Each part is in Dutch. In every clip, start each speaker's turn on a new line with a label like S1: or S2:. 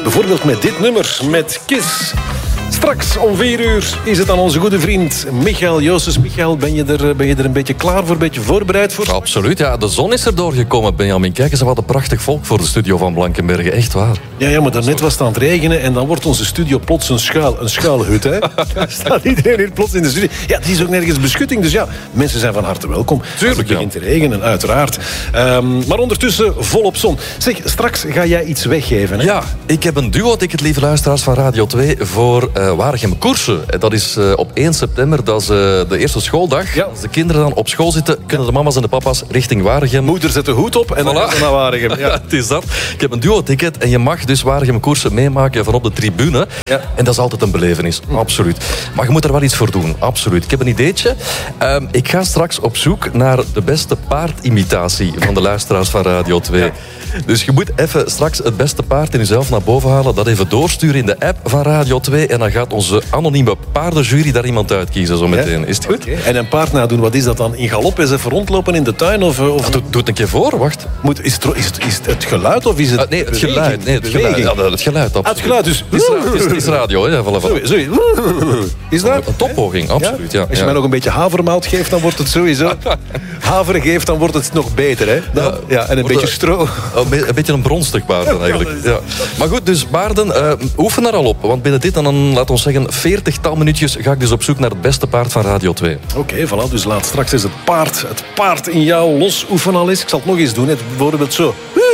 S1: Bijvoorbeeld met dit nummer, met Kiss. Straks om 4 uur is het aan onze goede vriend Michael Joosses. Michael, ben je er een beetje klaar voor, een beetje voorbereid voor?
S2: Absoluut, ja. De zon is er doorgekomen, Benjamin. Kijk eens, wat een prachtig volk voor de studio van Blankenberge. Echt waar.
S1: Ja, maar daarnet was het aan het regenen en dan wordt onze studio plots een schuilhut. Hè? Staat iedereen hier plots in de studio. Ja, het is ook nergens beschutting, dus ja, mensen zijn van harte welkom.
S2: Tuurlijk,
S1: het begint te regenen, uiteraard. Maar ondertussen volop zon. Zeg, straks ga jij iets weggeven, hè?
S2: Ja, ik heb een duo-ticket, lieve luisteraars van Radio 2, voor Waregem Koersen. Dat is op 1 september, dat is de eerste schooldag.
S1: Ja.
S2: Als de kinderen dan op school zitten, kunnen de mama's en de papa's richting Waregem.
S1: Moeder zet de hoed op en dan
S2: Voilà.
S1: gaat ze naar Waregem. Ja.
S2: Ja, het is dat. Ik heb een duo-ticket en je mag dus Waregem Koersen meemaken van op de tribune.
S1: Ja.
S2: En dat is altijd een belevenis, absoluut. Maar je moet er wel iets voor doen, absoluut. Ik heb een ideetje. Ik ga straks op zoek naar de beste paardimitatie van de luisteraars van Radio 2.
S1: Ja.
S2: Dus je moet even straks het beste paard in jezelf naar boven halen, dat even doorsturen in de app van Radio 2 en dan gaat onze anonieme paardenjury daar iemand uitkiezen zo meteen. Is het goed?
S1: Okay. En een paard nadoen, wat is dat dan? In galop eens even rondlopen in de tuin? Of...
S2: Doe het een keer voor, wacht.
S1: Is het geluid of is het
S2: Nee, het
S1: beweging?
S2: geluid. Nee, het geluid. Ja, het geluid, absoluut.
S1: Het geluid, dus...
S2: Het is radio, hè. Voilà.
S1: Sorry. Is dat?
S2: Een toppoging, absoluut. Ja?
S1: Als je mij nog een beetje havermout geeft, dan wordt het sowieso... Haver geeft, dan wordt het nog beter, hè? Dan, en een beetje stro.
S2: Een beetje een bronstig paard dan eigenlijk. Ja. Maar goed, dus paarden, oefen er al op. Want binnen dit en dan, laten we zeggen, 40-tal minuutjes ga ik dus op zoek naar het beste paard van Radio 2.
S1: Oké, voilà. Dus laat straks eens het paard in jou los oefenen al eens. Ik zal het nog eens doen, hè. Bijvoorbeeld zo.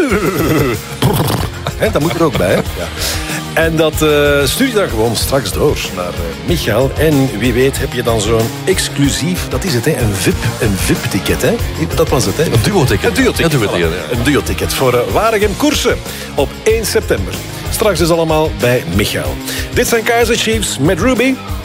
S1: Hè, dat moet er ook bij, hè? Ja. En dat stuur je dan gewoon straks door naar Michael. En wie weet heb je dan zo'n exclusief... Dat is het, hè? Een VIP-ticket, hè? Dat was het, hè?
S2: Een duo-ticket.
S1: Een duo-ticket,
S2: Een duo-ticket,
S1: voilà.
S2: ja.
S1: Een duo-ticket voor Waregem Koersen op 1 september. Straks dus allemaal bij Michael. Dit zijn Kaiser Chiefs met Ruby.